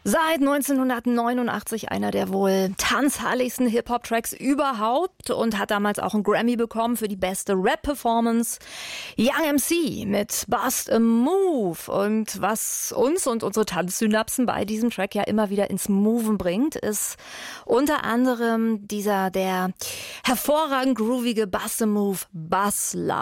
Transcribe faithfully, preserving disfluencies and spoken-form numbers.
Seit neunzehnhundertneunundachtzig einer der wohl tanzhalligsten Hip-Hop-Tracks überhaupt und hat damals auch einen Grammy bekommen für die beste Rap-Performance. Young M C mit Bust a Move. Und was uns und unsere Tanzsynapsen bei diesem Track ja immer wieder ins Moven bringt, ist unter anderem dieser, der hervorragend groovige Bust a Move Bass Love.